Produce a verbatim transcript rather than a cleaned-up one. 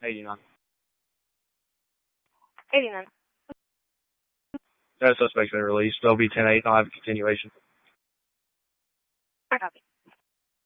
eighty-nine. eighty-nine. That suspect's been released. They'll be ten eight. I'll have a continuation. I copy.